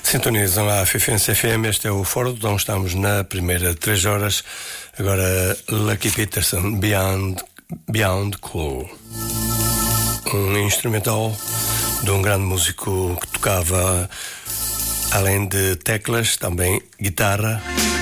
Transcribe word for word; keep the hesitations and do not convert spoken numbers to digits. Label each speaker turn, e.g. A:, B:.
A: Sintonizam a Fifense F M, este é o Fórum, então estamos na primeira três horas. Agora Lucky Peterson, Beyond, Beyond Cool. Um instrumental de um grande músico que tocava, além de teclas, também guitarra